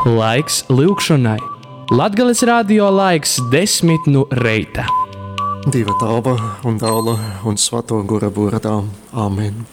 Laiks lūgšanai. Latgales radio laiks 10 no reita. Dieva Tēva un Dēla un Svētā Gara vārdā. Āmen.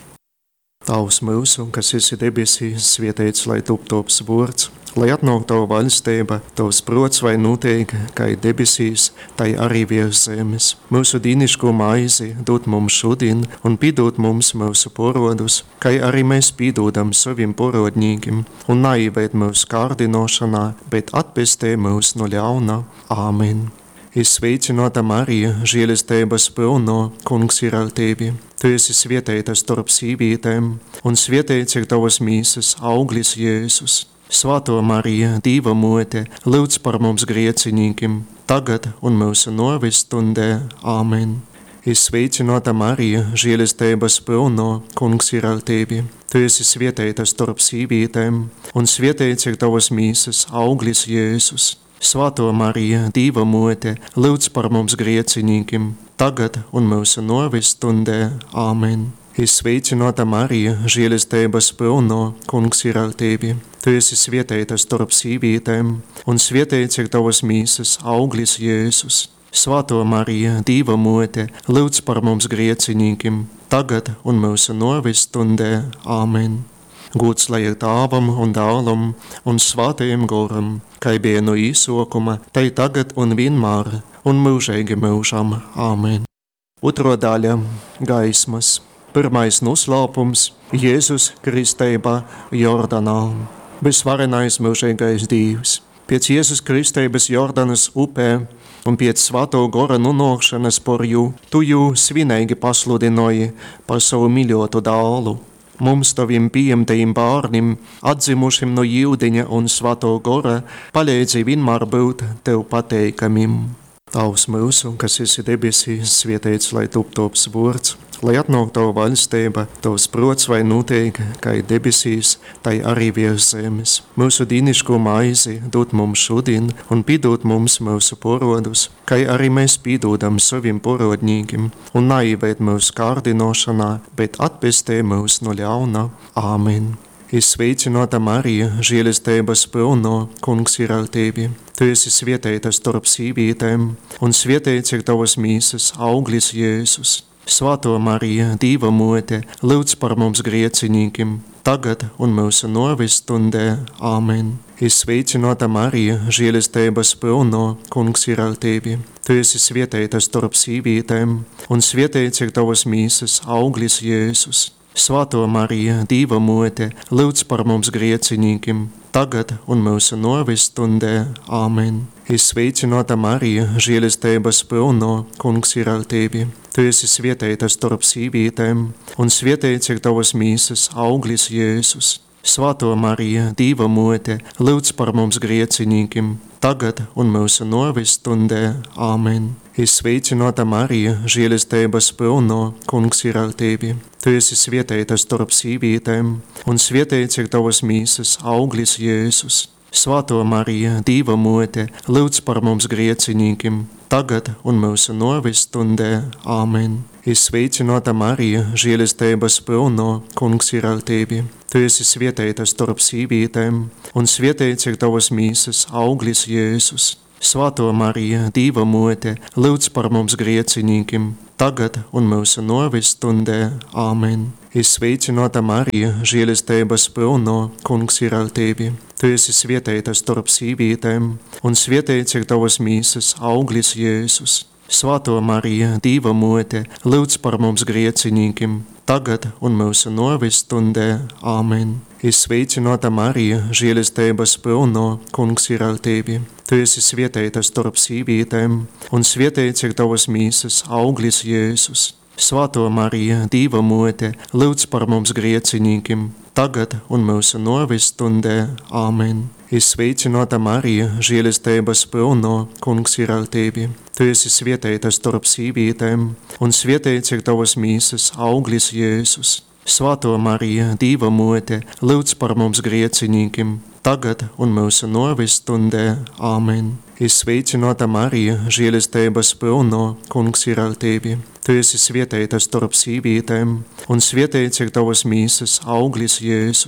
Tavs mūsu, kas esi debesīs, svētīts lai top tavs vārds, lai atnāk tava valstība, tavs prots vai notiek, kā debesīs, tai arī virs zemes. Mūsu dīniško maizi dod mums šodien un piedod mums mūsu porodus, kā arī mēs piedodam saviem porodņīgiem, un neieved mūsu kārdinošanā, bet atpestī mūs no ļauna. Āmen. Es sveicināta Marija, žēlestības pilno, Kungs ir ar tevi. Tu esi svētīta starp sīvītēm, un svētīts ir tavas mīsas auglis Jēzus. Svētā Marija, Dieva mote, lūdz par mums griecinīkiem, tagad un mūsu nāves stundē. Āmen. Es sveicināta Marija, žēlestības pilno, Kungs ir ar tevi. Tu esi svētīta starp sīvītēm, un svētīts ir tavas mīsas auglis Jēzus. Svētā Marija, Dieva mote, lūdz par mums griecinīkiem, tagad un mūsu nāves stundē. Āmen. Es sveicināta Marija, žēlestības pilno, Kungs ir ar tevi. Tu esi svētīta starp sīvītēm, un svētīts ir tavas mīsas auglis Jēzus. Svētā Marija, Dieva mote, lūdz par mums griecinīkiem, tagad un mūsu nāves stundē. Āmen. Gods lai ir Tēvam un Dēlam un Svētajam Garam, kā bija no īsākuma, tai tagad un vienmēr, un mūžīgi mūžam. Āmen. Otrā daļa – gaismas. Pirmais noslēpums – Jēzus kristībā Jordanā. Visvarenais mūžīgais Dievs. Pēc Jēzus kristības Jordanas upē un pēc Svētā Gara nonākšanas par jū, tu jū svinīgi pasludināji par savu mīļotu dēlu. Mums taviem pieņemtajiem bērniem, atzimušiem no Jūdeņa un Svētā Gara, palīdzi vienmēr būt tev pateikamiem. Tavs mūsu, kas esi debesīs, svētīts lai top tavs vārds, lai atnāk tava valstība, tavs prots vai notiek, kā debesīs, tai arī virs zemes. Mūsu dīniško maizi dod mums šodien un piedod mums mūsu porodus, kā arī mēs piedodam saviem porodņīgiem, un neieved mūsu kārdinošanā, bet atpestī mūs no ļauna. Āmen. Es sveicināta Marija, žēlestības pilno, Kungs ir ar tevi. Tu esi svētīta starp sīvītēm, un svētīts ir tavas mīsas auglis Jēzus. Svētā Marija, Dieva mote, lūdz par mums griecinīkiem, tagad un mūsu nāves stundē. Āmen. Es sveicināta Marija, žēlestības pilno, Kungs ir ar tevi. Tu esi svētīta starp sīvītēm, un svētīts ir tavas mīsas auglis Jēzus. Svētā Marija, Dieva mote, lūdz par mums griecinīkiem, tagad un mūsu nāves stundē. Āmen. Es sveicināta Marija, žēlestības pilno, Kungs ir ar tevi. Tu esi svētīta starp sīvītēm, un svētīts ir tavas mīsas auglis Jēzus. Svētā Marija, Dieva mote, lūdz par mums griecinīkiem, tagad un mūsu nāves stundē. Āmen. Es sveicināta Marija, žēlestības pilno, Kungs ir ar tevi. Tu esi svētīta starp sīvītēm, un svētīts ir tavas mīsas auglis Jēzus. Svētā Marija, Dieva mote, lūdz par mums griecinīkiem, tagad un mūsu nāves stundē. Āmen. Es sveicināta Marija, žēlestības pilno, Kungs ir ar tevi. Tu esi svētīta starp sīvītēm, un svētīts ir tavas mīsas auglis Jēzus. Svētā Marija, Dieva mote, lūdz par mums griecinīkiem, tagad un mūsu nāves stundē. Āmen. Es sveicināta Marija, žēlestības pilno, Kungs ir ar tevi. Tu esi svētīta starp sīvītēm, un svētīts ir tavas mīsas auglis Jēzus. Svētā Marija, Dieva mote, lūdz par mums griecinīkiem, tagad un mūsu nāves stundē. Āmen. Es sveicināta Marija, žēlestības pilno, Kungs ir ar tevi. Tu esi svētīta starp sīvītēm, un svētīts ir tavas mīsas auglis Jēzus. Svētā Marija, Dieva mote, lūdz par mums griecinīkiem, tagad un mūsu nāves stundē. Āmen. Es sveicināta Marija, žēlestības pilno, Kungs ir ar tevi. Tu esi svētīta starp sīvītēm, un svētīts ir tavas mīsas auglis Jēzus. Svētā Marija, Dieva mote, lūdz par mums griecinīkiem, tagad un mūsu nāves stundē. Āmen. Es sveicināta Marija, žēlestības pilno, Kungs ir ar tevi. Tu esi svētīta starp sīvītēm, un svētīts ir tavas mīsas auglis Jēzus.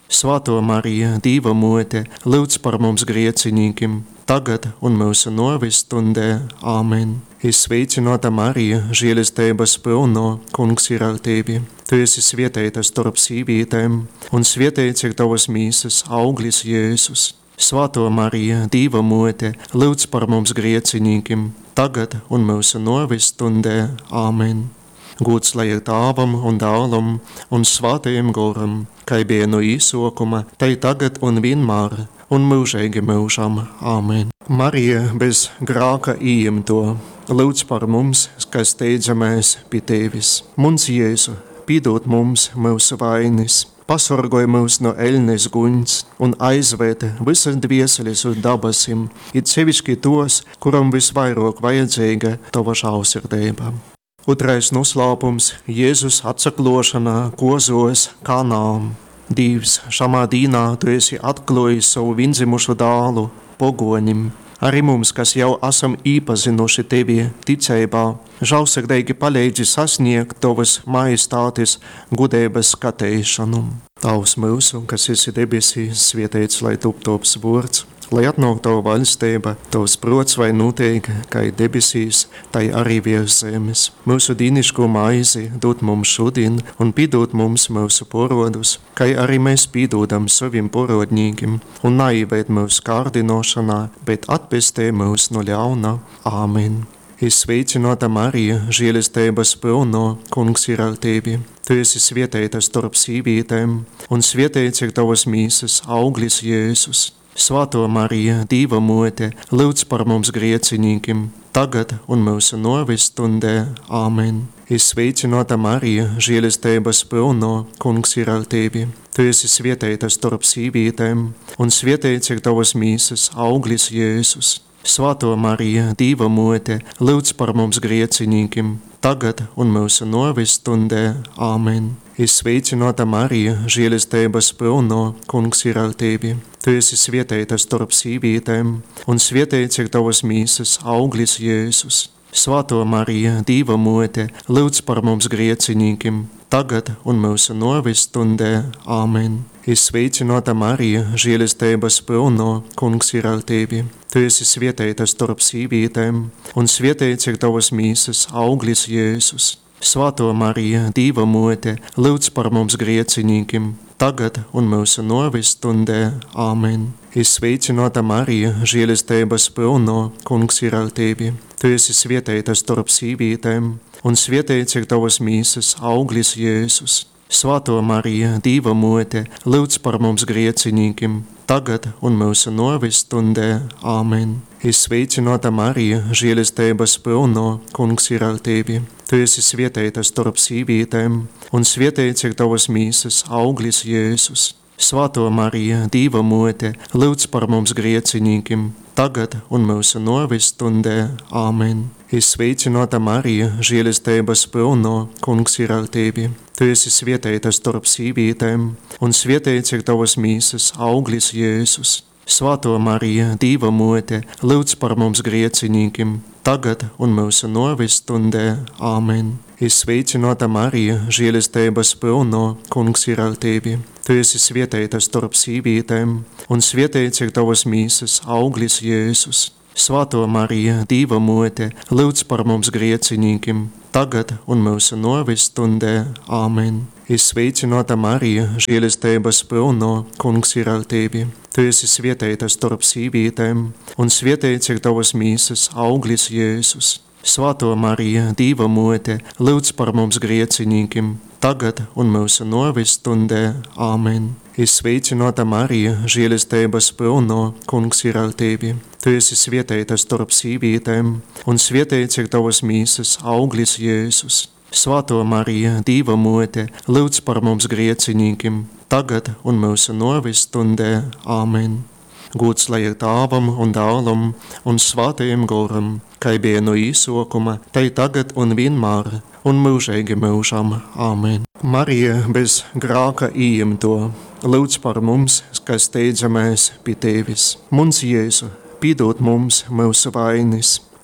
Svētā Marija, Dieva mote, lūdz par mums griecinīkim, tagad un mūsu nāves stundē. Āmen. Sveicināta Marija, žēlastības pilno, Kungs ir ar tevi. Tu esi svētīta starp sīvītēm, un svētīts ir tavas mīsas auglis Jēzus. Svētā Marija, Dieva mote, lūdz par mums griecinīkim, tagad un mūsu nāves stundē. Āmen. Gods lai ir Tēvam un Dēlam un Svētajam Garam, kā bija no īsākuma, tai tagad un vienmēr, un mūžīgi mūžam. Āmen. Marija bez grēka ieņemto, lūdz par mums, kas steidzamies pie tevis. Mums Jēzu, piedod mums mūsu vainas, pasargāj mūs no ēļnes guņas un aizved visas dvieseles uz dabasim, it sevišķi tos, kuram visvairāk vajadzīga tava žēlsirdība. Otrais noslēpums – Jēzus atsaklošana kozos Kanām. Dievs, šamā dīnā tu esi atklājis savu vienzimušu dēlu pogoņim. Arī mums, kas jau esam iepazinuši tevi ticībā, žēlsirdīgi palīdzi sasniegt tavas majestātes gudības skatīšanu. Tavs mūsu, kas esi debesīs, svētīts lai top tavs vārds. Lai atnāk tava valstība, tavs prots vai notiek, kā debesīs, tai arī virs zemes. Mūsu dīniško maizi dod mums šodien un piedod mums mūsu porodus, kā arī mēs piedodam saviem porodņīgiem, un neieved mūsu kārdinošanā, bet atpestē mūs no ļauna. Āmen. Sveicināta Marija, žēlastības pilno, Kungs ir ar tevi. Tu esi svētīta starp sīvītēm, un svētīts ir tavas mīsas auglis Jēzus. Svētā Marija, Dieva mote, lūdz par mums griecinīkim, tagad un mūsu nāves stundē. Āmen. Sveicināta Marija, žēlastības pilno, Kungs ir ar tevi. Tu esi svētīta starp sīvītēm, un svētīts ir tavas mīsas auglis Jēzus. Svētā Marija, Dieva mote, lūdz par mums griecinīkim, tagad un mūsu nāves stundē. Āmen. Sveicināta Marija, žēlastības pilno, Kungs ir ar tevi. Tu esi svētīta starp sīvītēm, un svētīts ir tavas mīsas auglis Jēzus. Svētā Marija, Dieva mote, lūdz par mums griecinīkim, tagad un mūsu nāves stundē. Āmen. Sveicināta Marija, žēlastības pilno, Kungs ir ar tevi. Tu esi svētīta starp sīvītēm, un svētīts ir tavas mīsas auglis Jēzus. Svētā Marija, Dieva mote, lūdz par mums griecinīkim, tagad un mūsu nāves stundē. Āmen. Sveicināta Marija, žēlastības pilno, Kungs ir ar tevi. Tu esi svētīta starp sīvītēm, un svētīts ir tavas mīsas auglis Jēzus. Svētā Marija, Dieva mote, lūdz par mums griecinīkim, tagad un mūsu nāves stundē. Āmen. Sveicināta Marija, žēlastības pilno, Kungs ir ar tevi. Tu esi svētīta starp sīvītēm, un svētīts ir tavas mīsas auglis Jēzus. Svētā Marija, Dieva mote, lūdz par mums griecinīkim, tagad un mūsu nāves stundē. Āmen. Sveicināta Marija, žēlastības pilno, Kungs ir ar tevi. Tu esi svētīta starp sīvītēm, un svētīts ir tavas mīsas auglis Jēzus. Svētā Marija, Dieva mote, lūdz par mums griecinīkim, tagad un mūsu nāves stundē. Āmen. Sveicināta Marija, žēlastības pilno, Kungs ir ar tevi. Tu esi svētīta starp sīvītēm, un svētīts ir tavas mīsas auglis Jēzus. Svētā Marija, Dieva mote, lūdz par mums griecinīkim, tagad un mūsu nāves stundē. Āmen. Sveicināta Marija, žēlastības pilno, Kungs ir ar tevi. Tu esi svētīta starp sīvītēm, un svētīts ir tavas mīsas auglis Jēzus. Svētā Marija, Dieva mote, lūdz par mums griecinīkim, tagad un mūsu nāves stundē. Āmen. Sveicināta Marija, žēlastības pilno, Kungs ir ar tevi. Tu esi svētīta starp sīvītēm, un svētīts ir tavas mīsas auglis Jēzus. Svētā Marija, Dieva mote, lūdz par mums griecinīkim, tagad un mūsu nāves stundē. Āmen. Gods lai ir Tēvam un Dēlam un Svētajam Garam, kā bija no īsākuma, tai tagad un vienmēr, un mūžīgi mūžam. Āmen. Marija bez grēka ieņemto, lūdz par mums, kas steidzamies pie tevis. Mums Jēzu, piedod mums mūsu vainas,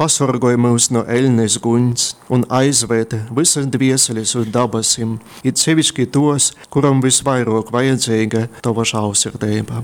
Pasargoj mūs no eļnes guņas un aizved visas dvieseles uz dabasim, it sevišķi tos, kuram visvairāk vajadzīga tava žālsirdība.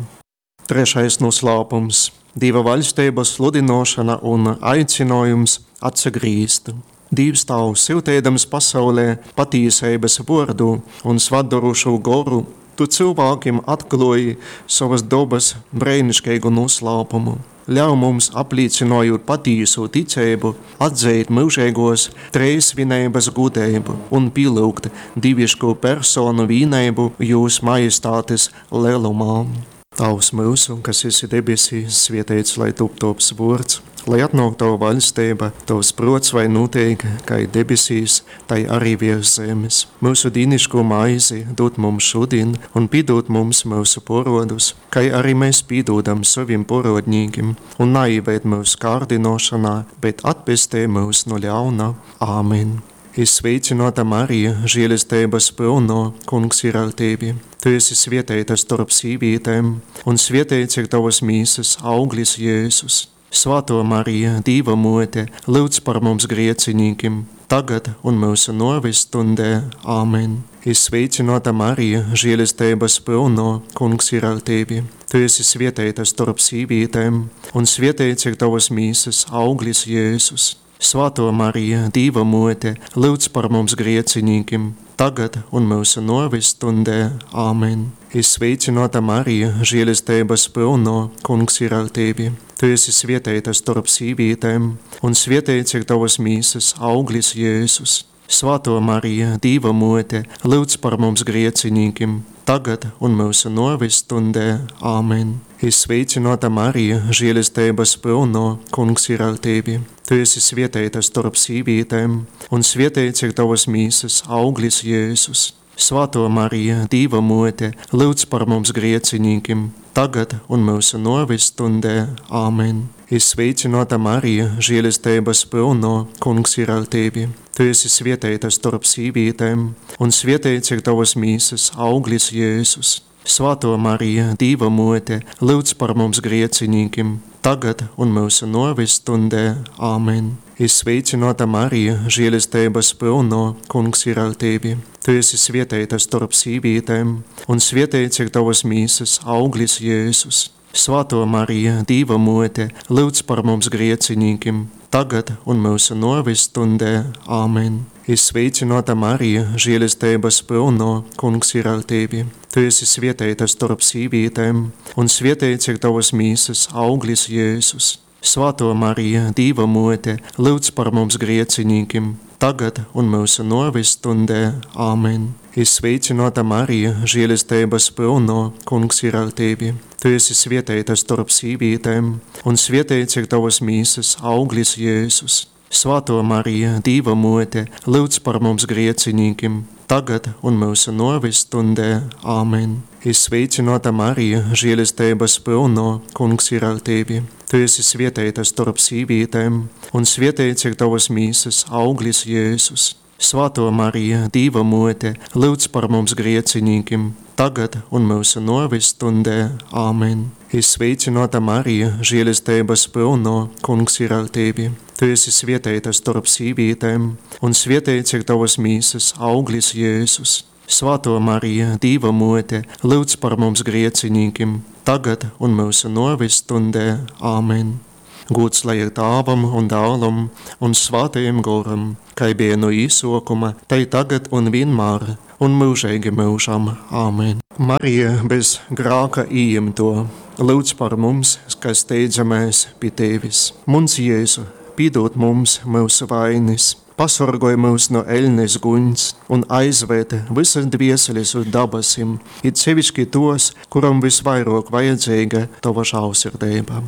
3. noslēpums – Dieva vaļstības sludinošana un aicinājums atsagrīzt. Dievs Tavs, siltēdams pasaulē patīsības vārdu un svadorušu goru, Tu cilvēkiem atklāji savas dabas brēnišķīgu noslēpumu. Ļauj mums, apliecinājot patīsu ticību, atzīt mūžīgos trejsvinības gudību un pielūgt divišku personu vienību Jūs majestātes lielumā. Tavs mūsu, kas esi debesīs, svētīts lai top Tavs vārds, lai atnāk Tava vaļstība, Tavs prots vai notiek, kā debesīs, tai arī virs zemes. Mūsu dīniško maizi dod mums šodien un piedod mums mūsu porodus, kā arī mēs piedodam saviem porodņīgiem, un neieved mūsu kārdinošanā, bet atpestī mūs no ļauna. Āmen. Sveicināta Marija, žēlastības pilno, Kungs ir ar tevi. Tu esi svētīta starp sīvītēm, un svētīts ir tavas mīsas auglis Jēzus. Svētā Marija, Dieva mote, lūdz par mums griecinīkiem, tagad un mūsu nāves stundē. Āmen. Sveicināta Marija, žēlastības pilno, Kungs ir ar tevi. Tu esi svētīta starp sīvītēm, un svētīts ir tavas mīsas auglis Jēzus. Svētā Marija, Dieva mote, lūdz par mums griecinīkiem, tagad un mūsu nāves stundē. Āmen. Sveicināta Marija, žēlastības pilno, Kungs ir ar tevi. Tu esi svētīta starp sīvītēm, un svētīts ir tavas mīsas auglis Jēzus. Svētā Marija, Dieva mote, lūdz par mums griecinīkiem, tagad un mūsu nāves stundē. Āmen. Sveicināta Marija, žēlastības pilno, Kungs ir ar tevi. Tu esi svētīta starp sīvītēm, un svētīts ir tavas mīsas auglis Jēzus. Svētā Marija, Dieva mote, lūdz par mums griecinīkiem, tagad un mūsu nāves stundē. Āmen. Sveicināta Marija, žēlastības pilno, Kungs ir ar tevi. Tu esi svētīta starp sīvītēm, un svētīts ir tavas mīsas auglis Jēzus. Svētā Marija, Dieva mote, lūdz par mums griecinīkiem, tagad un mūsu nāves stundē. Āmen. Sveicināta Marija, žēlastības pilno, Kungs ir ar tevi. Tu esi svētīta starp sīvītēm, un svētīts ir tavas mīsas auglis Jēzus. Svētā Marija, Dieva mote, lūdz par mums griecinīkiem, tagad un mūsu nāves stundē. Āmen. Sveicināta Marija, žēlastības pilno, Kungs ir ar tevi. Tu esi svētīta starp sīvītēm, un svētīts ir tavas mīsas auglis Jēzus. Svētā Marija, Dieva mote, lūdz par mums griecinīkiem, tagad un mūsu nāves stundē. Āmen. Sveicināta Marija, žēlastības pilno, Kungs ir ar tevi. Tu esi svētīta starp sīvītēm, un svētīts ir tavas mīsas auglis Jēzus. Svētā Marija, Dieva mote, lūdz par mums griecinīkiem, tagad un mūsu nāves stundē. Āmen. Sveicināta Marija, žēlastības pilno, Kungs ir ar tevi. Tu esi svētīta starp sīvītēm, un svētīts ir tavas mīsas auglis Jēzus. Svētā Marija, Dieva mote, lūdz par mums griecinīkiem, tagad un mūsu nāves stundē. Āmen. Sveicināta Marija, žēlastības pilno, Kungs ir ar tevi. Tu esi svētīta starp sīvītēm, un svētīts ir tavas mīsas auglis Jēzus. Svētā Marija, Dieva mote, lūdz par mums griecinīkiem, tagad un mūsu nāves stundē. Āmen. Gods lai ir Tēvam un Dēlam un Svētajam Garam, kā bija no īsākuma, tai tagad un vienmēr, un mūžīgi mūžam. Āmen. Marija bez grēka ieņemto, lūdz par mums, kas steidzamies pie Tevis. Mums Jēzu, piedod mums mūsu vainas, pasargoj mūs no eļnes guņas un aizved visas dvieseles uz dabasim, it sevišķi tos, kuram visvairāk vajadzīga Tava žēlsirdība.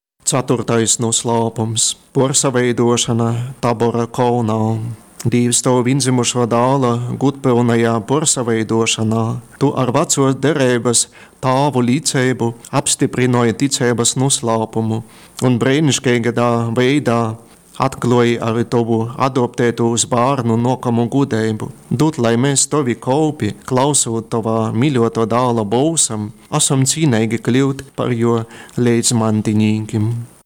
4. noslēpums – porsaveidošana Tabora kalnā. Dievs Tavu vienzimušo dēla gudpilnajā porsaveidošanā, Tu ar vecos derības Tāvu līdzību apstiprināji ticības noslēpumu un brīnišķīgā veidā atklāja arī Tavu adoptēto uz bērnu nokamu gudību. Dod, lai mēs Tavi kalpi, klausot Tavā mīļoto dēla balsam, esam cīnīgi kļūt par jo līdzmantiņīgiem.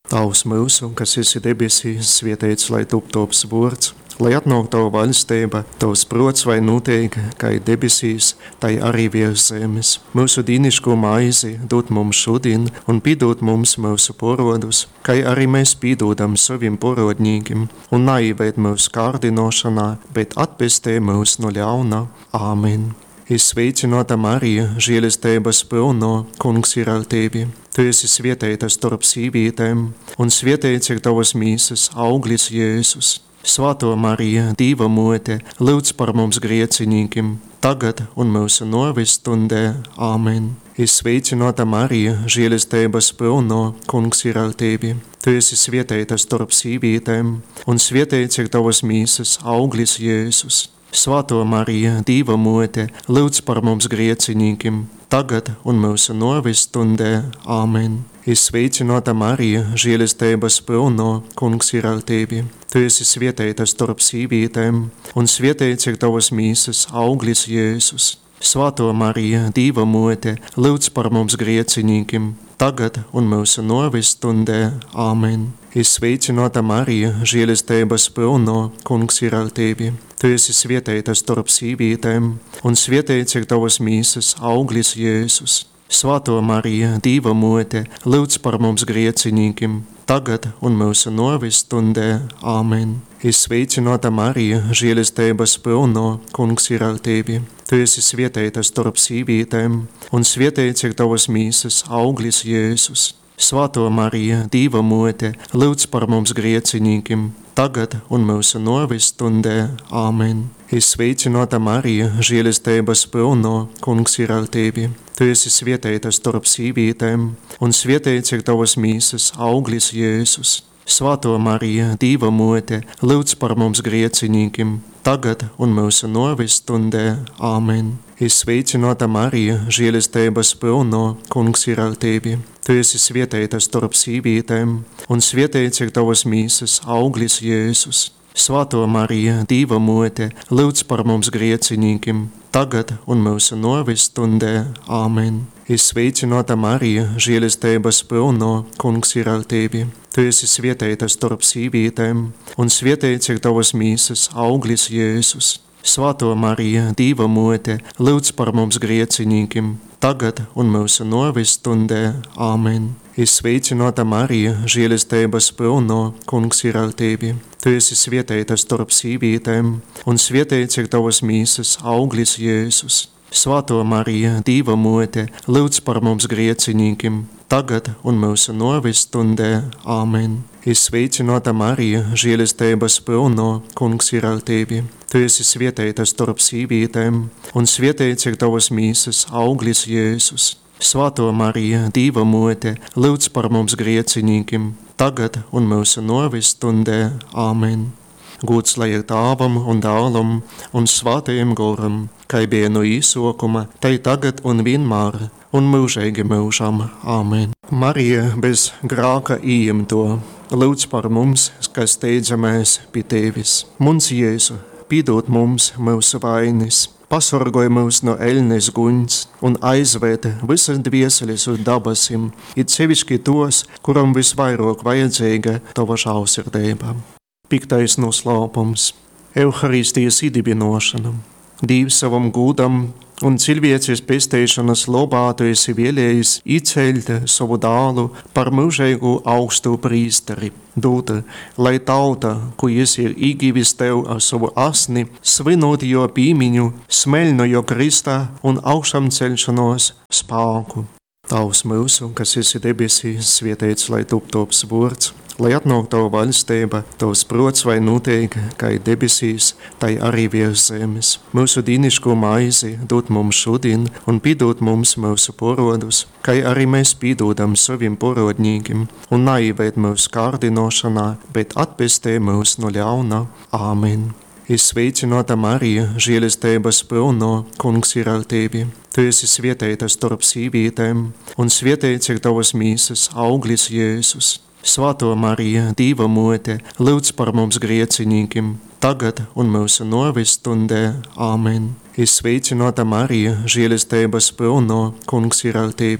Tavs mūsu, kas esi debesīs, svētīts lai top tops vārds, lai atnāk tava valstība, tavs prots vai notiek, kā debesīs, tai arī virs zemes. Mūsu dīniško maizi dod mums šodien un piedod mums mūsu porodus, kā arī mēs piedodam saviem porodņīgiem, un neieved mūsu kārdinošanā, bet atpestē mūs no ļauna. Āmen. Sveicināta Marija, žēlastības pilno, Kungs ir ar tevi. Tu esi svētīta starp sīvītēm, un svētīts ir tavas mīsas auglis Jēzus. Svētā Marija, Dieva mote, lūdz par mums grēciniekiem, tagad un mūsu nāves stundē. Āmen. Sveicināta Marija, žēlastības pilno, Kungs ir ar tevi. Tu esi svētīta starp sīvītēm, un svētīts ir tavas mīsas auglis Jēzus. Svētā Marija, Dieva mote, lūdz par mums grēciniekiem, tagad un mūsu nāves stundē. Āmen. Sveicināta Marija, žēlastības pilno, Kungs ir ar tevi. Tu esi svētīta starp sīvītēm, un svētīts ir tavas mīsas auglis Jēzus. Svētā Marija, Dieva mote, lūdz par mums grēciniekiem, tagad un mūsu nāves stundē. Āmen. Sveicināta Marija, žēlastības pilno, Kungs ir ar tevi. Tu esi svētīta starp sīvītēm, un svētīts ir tavas mīsas auglis Jēzus. Svētā Marija, Dieva mote, lūdz par mums grēciniekiem, tagad un mūsu nāves stundē. Āmen. Sveicināta Marija, žēlastības pilno, Kungs ir ar tevi. Tu esi svētīta starp sīvītēm, un svētīts ir tavas mīsas auglis Jēzus. Svētā Marija, Dieva mote, lūdz par mums grēciniekiem, tagad un mūsu nāves stundē. Āmen. Sveicināta Marija, žēlastības pilno, Kungs ir ar tevi. Tu esi svētīta starp sīvītēm, un svētīts ir tavas mīsas auglis Jēzus. Svētā Marija, Dieva mote, lūdz par mums grēciniekiem, tagad un mūsu nāves stundē. Āmen. Sveicināta Marija, žēlastības pilno, Kungs ir ar tevi. Tu esi svētīta starp sīvītēm, un svētīts ir tavas mīsas auglis Jēzus. Svētā Marija, Dieva mote, lūdz par mums grēciniekiem, tagad un mūsu nāves stundē. Āmen. Sveicināta Marija, žēlastības pilno, Kungs ir ar tevi. Tu esi svētīta starp sīvītēm, un svētīts ir tavas mīsas auglis Jēzus. Svētā Marija, Dieva mote, lūdz par mums grēciniekiem, tagad un mūsu nāves stundē. Āmen. Sveicināta Marija, žēlastības pilno, Kungs ir ar tevi. Tu esi svētīta starp sīvītēm, un svētīts ir tavas mīsas auglis Jēzus. Svētā Marija, Dieva mote, lūdz par mums grēciniekiem, tagad un mūsu nāves stundē. Āmen. Sveicināta Marija, žēlastības pilno, Kungs ir ar tevi. Tu esi svētīta starp sīvītēm, un svētīts ir tavas mīsas auglis Jēzus. Svētā Marija, Dieva mote, lūdz par mums grēciniekiem, tagad un mūsu nāves stundē. Āmen. Gods lai ir Tēvam un Dēlam un Svētajam Garam, kā bija no īsākuma, tai tagad un vienmēr, un mūžīgi mūžam. Āmen. Marija bez grēka ieņemto, lūdz par mums, kas steidzamies pie tevis. Mums Jēzu, piedod mums mūsu vainas, pasargāj mūs no ēļnes guņas un aizved visas dvieseles uz dabasim, it sevišķi tos, kuram visvairāk vajadzīga tava žēlsirdība. Piktais noslēpums – Euharistijas iedibināšana. Dievs savam gūdam un cilvēces pestīšanas labā tu esi vēlējis izcelt savu dēlu par mūžīgu augstu prīsteri. Dod, lai tauta, ko es ir iegivis tev ar savu asni, svinot jo pīmiņu, smeļno jo Kristā un augšam celšanos spēku. Tavs mūsu, kas esi debesīs, svētīts lai top tops vārds, lai atnāk tava valstība, tavs prots vai notiek, kā debesīs, tai arī virs zemes. Mūsu dīniško maizi dod mums šodien un piedod mums mūsu porodus, kā arī mēs piedodam saviem porodņīgiem, un neieved mūsu kārdinošanā, bet atpestē mūs no ļauna. Āmen. Sveicināta Marija, žēlastības pilno, Kungs ir ar tevi. Tu esi svētīta starp sīvītēm, un svētīts ir tavas mīsas auglis Jēzus. Svētā Marija, Dieva mote, lūdz par mums grēciniekiem, tagad un mūsu nāves stundē. Āmen. Sveicināta Marija, žēlastības pilno, Kungs ir ar tevi.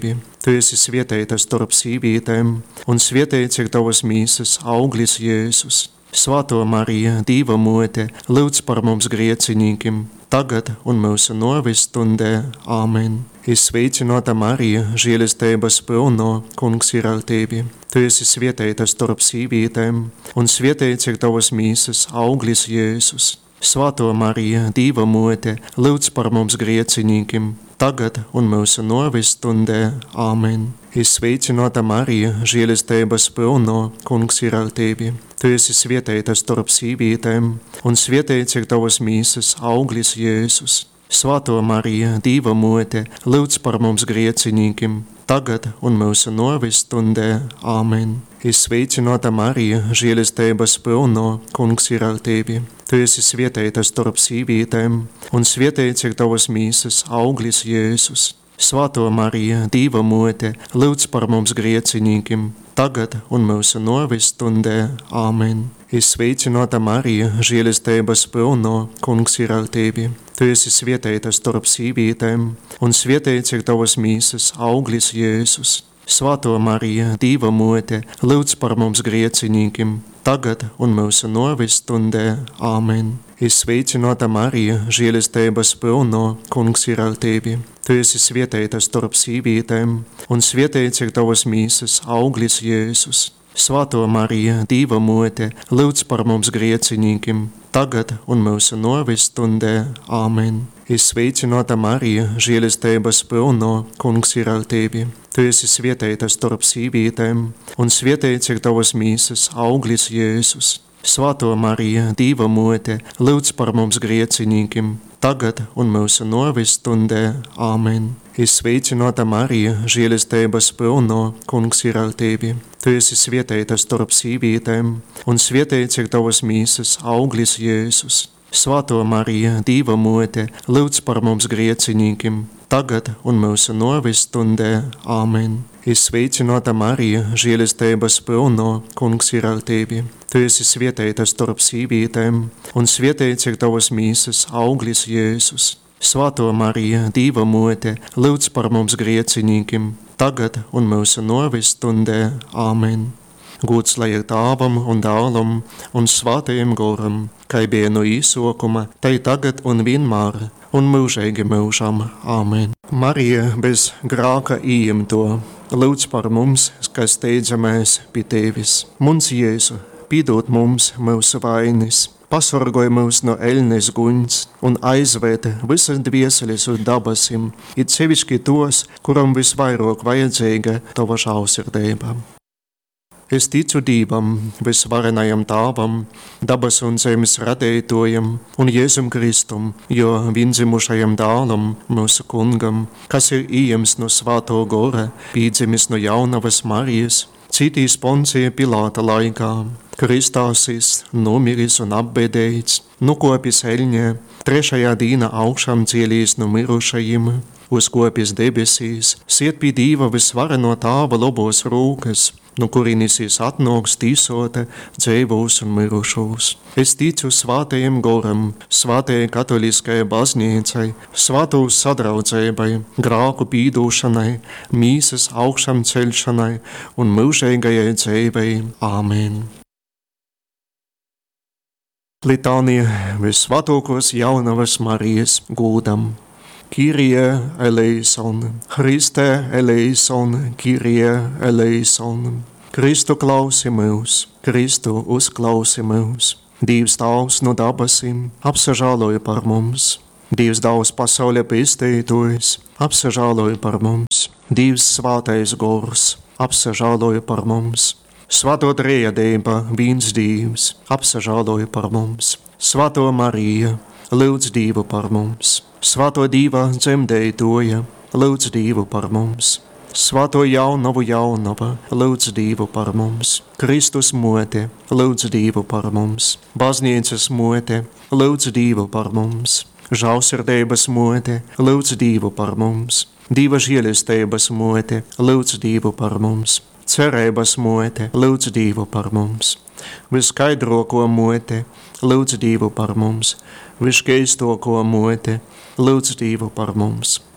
Tu esi svētīta starp sīvītēm, un svētīts ir tavas mīsas auglis Jēzus. Svētā Marija, Dieva mote, lūdz par mums griecinīkim, tagad un mūsu nāves stundē. Āmen. Sveicināta Marija, žēlastības pilno, Kungs ir ar tevi. Tu esi svētīta starp sīvītēm, un svētīts ir tavas mīsas auglis Jēzus. Svētā Marija, Dieva mote, lūdz par mums griecinīkim, tagad un mūsu nāves stundē. Āmen. Sveicināta Marija, žēlastības pilno, Kungs ir ar tevi. Tu esi svētīta starp sīvītēm, un svētīts ir tavas mīsas auglis Jēzus. Svētā Marija, Dieva mote, lūdz par mums griecinīkim, tagad un mūsu nāves stundē. Āmen. Sveicināta Marija, žēlastības pilno, Kungs ir ar tevi. Tu esi svētīta starp sīvītēm, un svētīts ir tavas mīsas auglis Jēzus. Svētā Marija, Dieva mote, lūdz par mums griecinīkim, tagad un mūsu nāves stundē. Āmen. Sveicināta Marija, žēlastības pilno, Kungs ir ar tevi. Tu esi svētīta starp sīvītēm, un svētīts ir tavas mīsas auglis Jēzus. Svētā Marija, Dieva mote, lūdz par mums griecinīkim, tagad un mūsu nāves stundē. Āmen. Sveicināta Marija, žēlastības pilno, Kungs ir ar tevi. Tu esi svētīta starp sīvītēm, un svētīts ir tavas mīsas auglis Jēzus. Svētā Marija, Dieva mote, lūdz par mums griecinīkim, tagad un mūsu nāves stundē. Āmen. Sveicināta Marija, žēlastības pilno, Kungs ir ar tevi. Tu esi svētīta starp sīvītēm, un svētīts ir tavas mīsas auglis Jēzus. Svētā Marija, Dieva mote, lūdz par mums griecinīkim, tagad un mūsu nāves stundē. Āmen. Sveicināta Marija, žēlastības pilno, Kungs ir ar tevi. Tu esi svētīta starp sīvītēm, un svētīts ir tavas mīsas auglis Jēzus. Svētā Marija, Dieva mote, lūdz par mums griecinīkim, tagad un mūsu nāves stundē. Āmen. Sveicināta Marija, žēlastības pilno, Kungs ir ar tevi. Tu esi svētīta starp sīvītēm, un svētīts ir tavas mīsas auglis Jēzus. Svētā Marija, Dieva mote, lūdz par mums griecinīkim, tagad un mūsu nāves stundē. Āmen. Gods lai ir Tēvam un Dēlam un Svētajam Garam, kā bija no īsākuma, tai tagad un vienmēr, un mūžīgi mūžam. Āmen. Marija bez grēka ieņemto, lūdz par mums, kas steidzamies pie tevis. Mums Jēzu, piedod mums mūsu vainas, pasargāj mūs no ēļnes guņas un aizved visas dvieseles uz dabasim, it sevišķi tos, kuram visvairāk vajadzīga tava žēlsirdība. Es ticu Dievam, visvarenajam Tēvam, dabas un zemes radītājam un Jēzum Kristum, jo viendzimušajam dēlam, mūsu kungam, kas ir ieņemts no Svētā gara, piedzimis no jaunavas Marijas, citīs Poncija Pilāta laikā, kristāsis, nomiris un apbēdēts, nokopis eļņē, trešajā dienā augšām cēlīs no mirušajiem, uzkopis debesīs, siet pie Dieva visvareno Tēva labos rūkas, no kurienes atnāks tīsota dzīvos un mirušos. Es ticu Svētajam Garam, Svētajai katoliskajai baznīcai, Svētūs sadraudzībai, grēku pīdošanai, mīsas augšām celšanai un mūžīgajai dzīvei. Āmen. Litānija visvētākos jaunavas Marijas gūdam. Kyrie eleison, Christe eleison, Kyrie eleison. Kristu klausi mūs, Kristu uzklausi mūs. Dievs Tēvs no dabasim, apsažāloja par mums. Dievs Daudz pasaulē pestītojis, apsažāloja par mums. Dievs Svētais Gors, apsažāloja par mums. Svētā Trejadība, viens Dievs, apsažāloja par mums. Svētā Marija, lūdz Dievu par mums. Svētā Dieva dzemdētoja, lūdz Dievu par mums. Svētā jaunava, lūdz Dievu par mums. Kristus mote, lūdz Dievu par mums. Baznīcas mote, lūdz Dievu par mums. Žēlsirdības mote, lūdz Dievu par mums. Dieva žēlastības mote, lūdz Dievu par mums. Cerības mote, lūdz Dievu par mums. Viskaidrāko mote, lūdz Dievu par mums. Viskaistāko mote, lūdz Dievu par mums.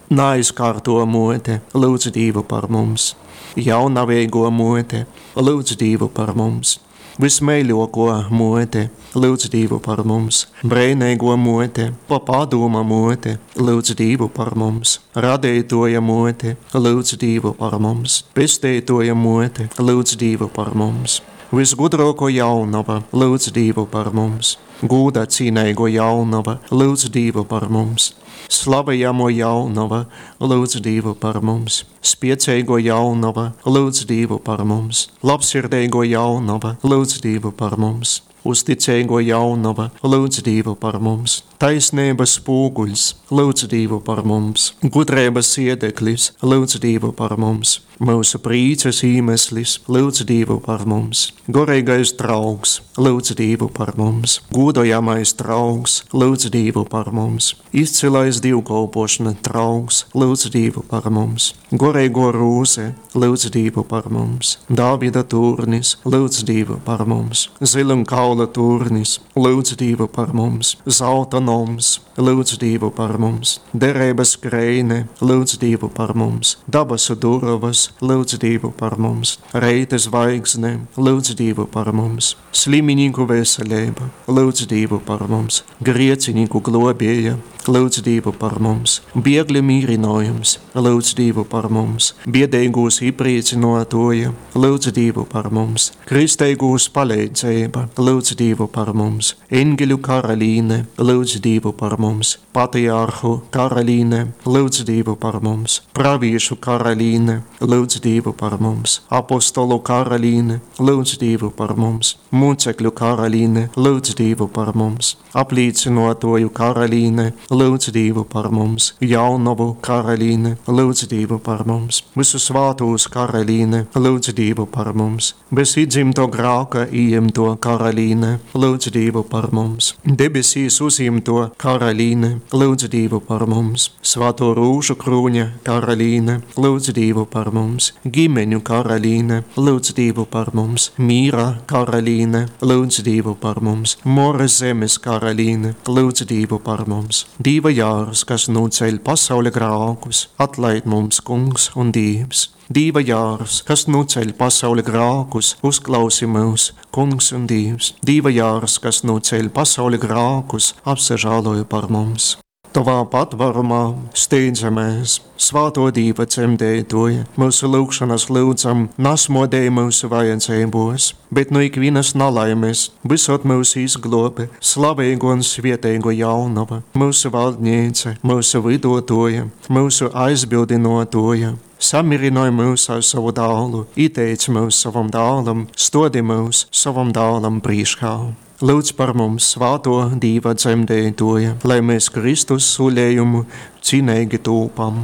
Neaizkārto mote, lūdz Dievu par mums. Jaunavīgo mote, lūdz Dievu par mums. Vismēļoko mote, lūdz Dievu par mums. Breinīgo mote, papadoma mote, lūdz Dievu par mums. Radītoja mote, lūdz Dievu par mums. Pestītoja mote, lūdz Dievu par mums. Visgudroko jaunava, lūdz Dievu par mums. Gūda cīnīgo jaunava, lūdz Dievu par mums. Slavējamo jaunava, lūdz Dievu par mums. Spiecīgo jaunava, lūdz Dievu par mums. Labsirdīgo jaunava, lūdz Dievu par mums. Uzticīgo jaunava, lūdz Dievu par mums. Taisnības spoguļs, lūdz Dievu par mums. Gudrības iedeklis, lūdz Dievu par mums. Mūsu prīces īmeslis, lūdz Dievu par mums. Gorīgais draugs, lūdz Dievu par mums. Gūdojamais draugs, lūdz Dievu par mums. Izcilais divkalpošana draugs, lūdz Dievu par mums. Gorīgo rūse, lūdz Dievu par mums. Dāvida turnis, lūdz Dievu par mums. Zilimkaula turnis, lūdz Dievu par mums. Zelta noms, lūdz Dievu par mums. Derības kreine, lūdz Dievu par mums. Dabas durvas, lūdz Dievu par mums. Reita zvaigzne, lūdz Dievu par mums. Slimīgu veselība, lūdz Dievu par mums. Griecinīgu globēja, lūdz Dievu par mums. Biegli mīrinājums, lūdz Dievu par mums. Biedīgūs iepriecinotoja, lūdz Dievu par mums. Kristīgūs palīdzība, lūdz Dievu par mums. Engeļu karalīne, lūdz Dievu par mums. Patriarhu karalīne, lūdz Dievu par mums. Praviešu karalīne, lūdz Dievu par mums. Apostolu karalīne, lūdz Dievu par mums. Mūcekļu karalīne, lūdz Dievu par mums. Apliecinotoju karalīne, lūdz Dievu par mums. Jaunavu karalīne, lūdz Dievu par mums. Visu svātūs karalīne, lūdz Dievu par mums. Bez idzimto grāka ieņemto karalīne, lūdz Dievu par mums. Debesīs uzņemto karalīne, lūdz Dievu par mums. Svāto rūšu krūņa karalīne, lūdz Dievu par mums. Ģimeņu karalīne, lūdz Dievu par mums. Mīra karalīne, lūdz Dievu par mums. Mores zemes karalīne, lūdz Dievu par mums. Dieva jārs, kas nuceļ pasaules grākus, atlaid mums kungs un Dievs. Dieva jārs, kas nuceļ pasaules grākus, uzklausi mūs, kungs un Dievs. Dieva jārs, kas nuceļ pasaules grākus, apsažāloja par mums. Tavā patvarumā steidzamies, svāto Dieva cemdētoja, mūsu lūgšanas lūdzam, nasmodēja mūsu vajadzībos, bet no ikvienas nalaimes, visot mūsu izglobe, slavīgo un svietēgo jaunava, mūsu valdniece, mūsu vidotoja, mūsu aizbildinotoja. Samirināja mūs ar savu dālu, ieteica mūs savam dālam, stodi mūs savam dālam prīškā. Lūdz par mums svāto Dieva dzemdētoja, lai mēs Kristus sulējumu cinīgi tūpam.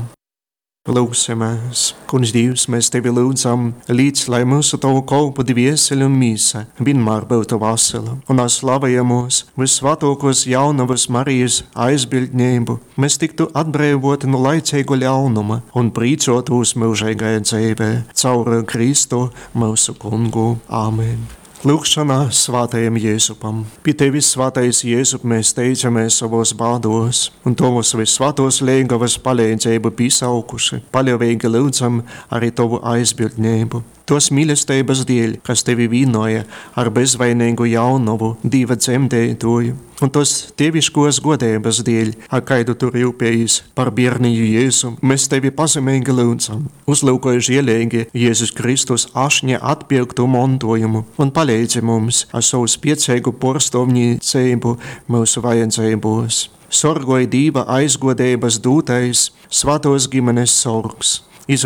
Lūksimies, kungs Dievs, mēs tevi lūdzam, līdz lai mūsu tavu kalpu dvieseli un mīsa vienmēr būtu vasala, un ar slavējamos visvātokos jaunavas Marijas aizbildņību mēs tiktu atbrīvoti no laicīgu ļaunuma un prīcotos mūžīgajā dzīvē, caur Kristu mūsu kungu. Āmen. Lūkšanā svātajam Jēzupam. Pie tevis, svātais Jēzup, mēs teicamies savos bādos, un tavos visvātos liegavas palīdzību pīsaukuši, paļāvīgi lūdzam arī tavu aizbildņību. Tos mīlestības dēļ, kas tevi vīnoja ar bezvainīgu jaunavu Dieva dzemdētoju, un tos teviškos godības dēļ, ar kaidu tu rūpējies par bērniju Jēzu, mēs tevi pazemīgi lūdzam. Uzlūkoja žielīgi Jēzus Kristus ašņa atpirktu montojumu un palīdzi mums ar savu spiecīgu porstovniecību mūsu vajadzībos. Sorgoja Dieva aizgodības dūtais, svētos ģimenes sorgs.